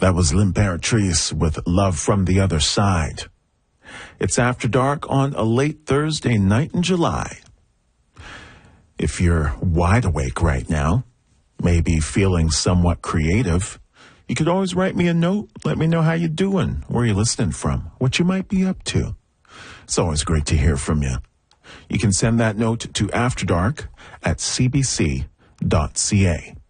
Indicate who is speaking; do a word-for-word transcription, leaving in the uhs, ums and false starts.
Speaker 1: That was L'Imperatrice with Love from the Other Side. It's After Dark on a late Thursday night in July. If you're wide awake right now, maybe feeling somewhat creative, you could always write me a note. Let me know how you're doing, where you're listening from, what you might be up to. It's always great to hear from you. You can send that note to afterdark at c b c dot c a.